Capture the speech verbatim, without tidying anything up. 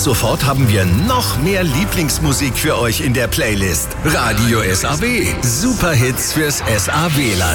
sofort haben wir noch mehr Lieblingsmusik für euch in der Playlist. Radio S A W. Superhits fürs S A W-Land.